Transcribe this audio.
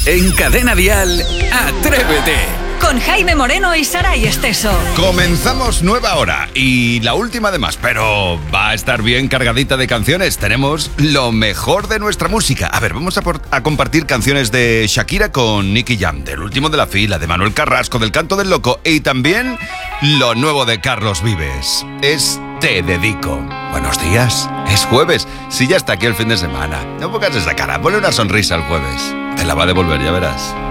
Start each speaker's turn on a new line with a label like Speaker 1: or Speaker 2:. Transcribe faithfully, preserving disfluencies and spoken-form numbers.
Speaker 1: En Cadena Dial, Atrévete.
Speaker 2: Con Jaime Moreno y Saray Esteso.
Speaker 3: Comenzamos nueva hora y la última además, pero va a estar bien cargadita de canciones. Tenemos lo mejor de nuestra música. A ver, vamos a, por, a compartir canciones de Shakira con Nicky Jam, del último de la fila, de Manuel Carrasco, del Canto del Loco y también lo nuevo de Carlos Vives. Es Te Dedico. Buenos días, es jueves. Si ya está aquí el fin de semana, no pongas esa cara, ponle una sonrisa al jueves. Te la va a devolver, ya verás.